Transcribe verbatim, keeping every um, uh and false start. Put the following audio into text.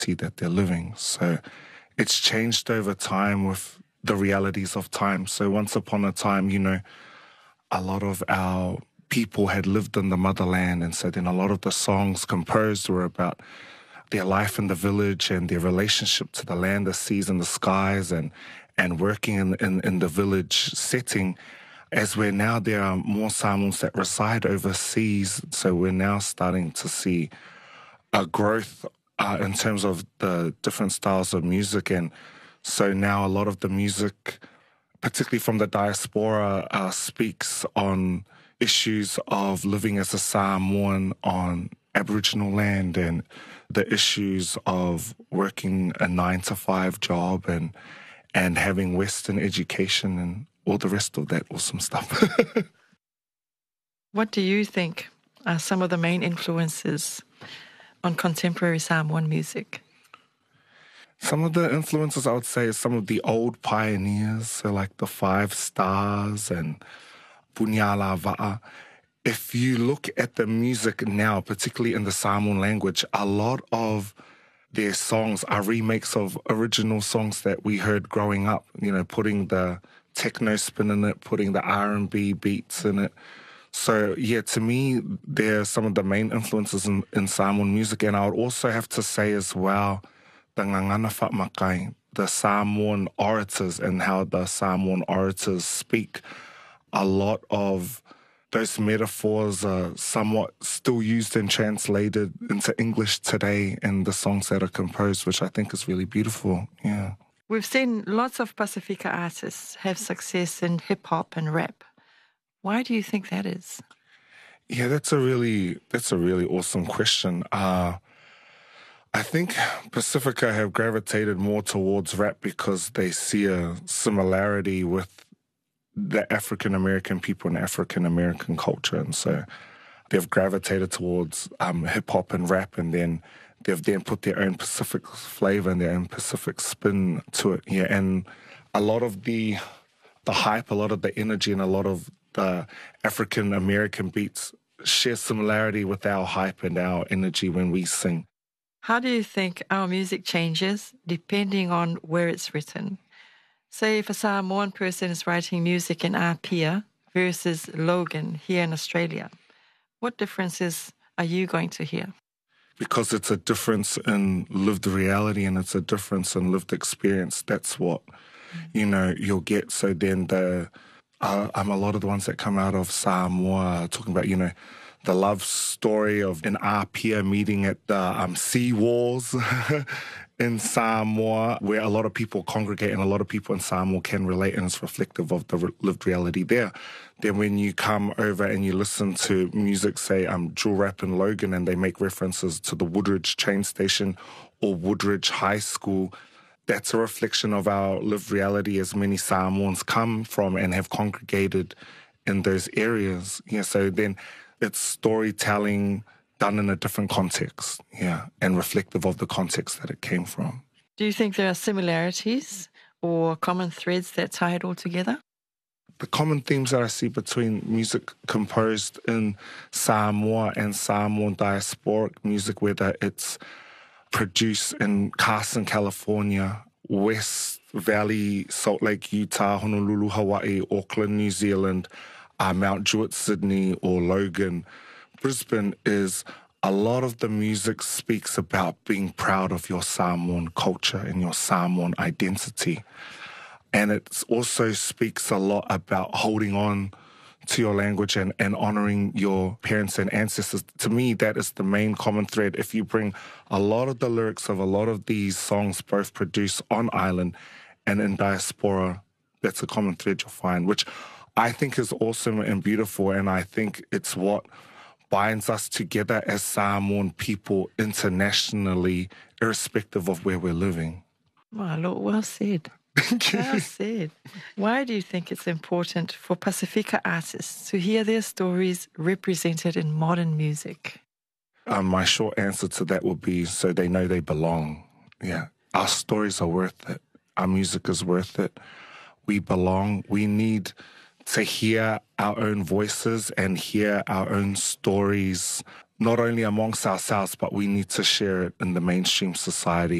reality that they're living. So it's changed over time with the realities of time. So once upon a time, you know, a lot of our people had lived in the motherland, and so then a lot of the songs composed were about their life in the village and their relationship to the land, the seas, and the skies, and and working in in, in the village setting. As we're now, there are more Samoans that reside overseas, so we're now starting to see a growth uh, in terms of the different styles of music, and so now a lot of the music, particularly from the diaspora, uh, speaks on issues of living as a Samoan on Aboriginal land and the issues of working a nine to five job and and having Western education and all the rest of that awesome stuff. What do you think are some of the main influences on contemporary Samoan music? Some of the influences, I would say, is some of the old pioneers, so like the Five Stars and Punyala Va'a. If you look at the music now, particularly in the Samoan language, a lot of their songs are remakes of original songs that we heard growing up, you know, putting the techno spin in it, putting the R and B beats in it. So, yeah, to me, they're some of the main influences in, in Samoan music. And I would also have to say as well, the Ngangana Whaamakai, the Samoan orators and how the Samoan orators speak. A lot of those metaphors are somewhat still used and translated into English today in the songs that are composed, which I think is really beautiful. Yeah. We've seen lots of Pasifika artists have success in hip-hop and rap. Why do you think that is? Yeah, that's a really that's a really awesome question. Uh, I think Pasifika have gravitated more towards rap because they see a similarity with the African-American people and African-American culture. And so they've gravitated towards um, hip-hop and rap, and then they've then put their own Pacific flavor and their own Pacific spin to it. Yeah, and a lot of the the hype, a lot of the energy, and a lot of the African-American beats share similarity with our hype and our energy when we sing. How do you think our music changes depending on where it's written? Say if a Samoan person is writing music in Apia versus Logan here in Australia, what differences are you going to hear? Because it's a difference in lived reality and it's a difference in lived experience. That's what, you know, you'll get. So then the, uh, um, a lot of the ones that come out of Samoa talking about, you know, the love story of an Apia meeting at the um, sea walls in Samoa, where a lot of people congregate and a lot of people in Samoa can relate, and it's reflective of the re- lived reality there. Then when you come over and you listen to music, say, um, Jewel Rap in Logan, and they make references to the Woodridge train station or Woodridge High School, that's a reflection of our lived reality as many Samoans come from and have congregated in those areas. Yeah, so then it's storytelling done in a different context, yeah, and reflective of the context that it came from. Do you think there are similarities or common threads that tie it all together? The common themes that I see between music composed in Samoa and Samoan diasporic music, whether it's produced in Carson, California, West Valley, Salt Lake, Utah, Honolulu, Hawaii, Auckland, New Zealand, uh, Mount Druitt, Sydney, or Logan, Brisbane, is a lot of the music speaks about being proud of your Samoan culture and your Samoan identity. And it also speaks a lot about holding on to your language and, and honoring your parents and ancestors. To me, that is the main common thread. If you bring a lot of the lyrics of a lot of these songs, both produced on island and in diaspora, that's a common thread you'll find, which I think is awesome and beautiful. And I think it's what binds us together as Samoan people internationally, irrespective of where we're living. Wow, Lord, well said. Thank you. Well said. Why do you think it's important for Pasifika artists to hear their stories represented in modern music? Um, my short answer to that would be so they know they belong. Yeah, our stories are worth it. Our music is worth it. We belong. We need to hear our own voices and hear our own stories not only amongst ourselves, but we need to share it in the mainstream society.